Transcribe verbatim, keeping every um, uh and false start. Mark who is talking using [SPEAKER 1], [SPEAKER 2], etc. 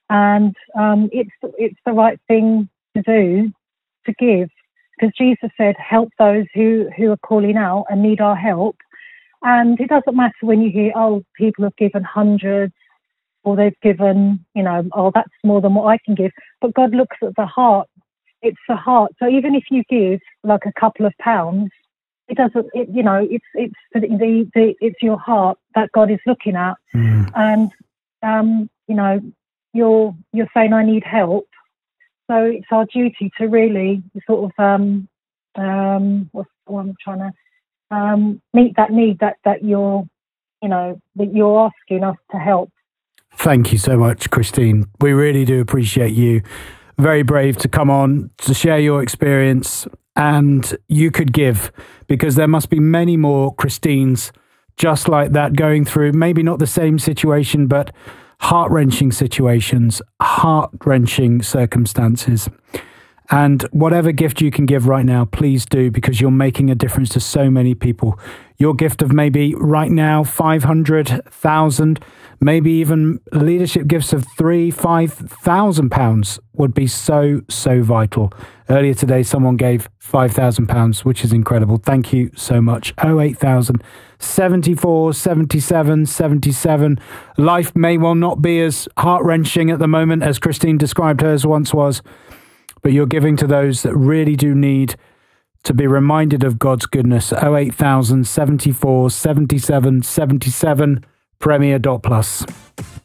[SPEAKER 1] And um, it's it's the right thing to do, to give, because Jesus said, help those who, who are calling out and need our help. And it doesn't matter when you hear, oh, people have given hundreds, or they've given, you know, oh, that's more than what I can give. But God looks at the heart. It's the heart. So even if you give like a couple of pounds, it doesn't, it, you know, it's it's the, the, the it's your heart that God is looking at.
[SPEAKER 2] Mm.
[SPEAKER 1] And, um, you know, you're you're saying I need help. So it's our duty to really sort of, um, um, what's what I'm trying to, um, meet that need that, that you're, you know, that you're asking us to help.
[SPEAKER 2] Thank you so much, Christine. We really do appreciate you. Very brave to come on to share your experience, and you could give, because there must be many more Christines just like that going through maybe not the same situation, but heart-wrenching situations, heart-wrenching circumstances. And whatever gift you can give right now, please do, because you're making a difference to so many people. Your gift of maybe right now five hundred thousand, maybe even leadership gifts of three, five thousand pounds would be so, so vital. Earlier today, someone gave five thousand pounds, which is incredible. Thank you so much. oh eight thousand, seventy-four, seventy-seven, seventy-seven. Life may well not be as heart-wrenching at the moment as Christine described hers once was, but you're giving to those that really do need to be reminded of God's goodness. oh eight thousand, seventy-four, seventy-seven, seventy-seven, premier dot plus.